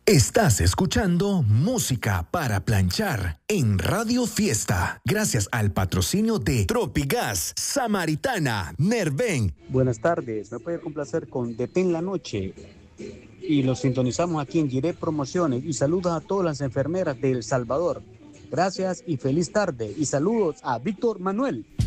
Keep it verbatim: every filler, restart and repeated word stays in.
Estás escuchando Música para Planchar en Radio Fiesta, gracias al patrocinio de Tropigas, Samaritana, Nerven. Buenas tardes, me puede complacer con Detén la Noche y lo sintonizamos aquí en Giré Promociones y saludos a todas las enfermeras de El Salvador. Gracias y feliz tarde y saludos a Víctor Manuel.